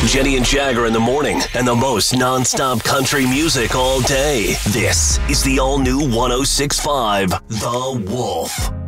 Jenny and Jagger in the morning, and the most non-stop country music all day. This is the all-new 106.5 The Wolf.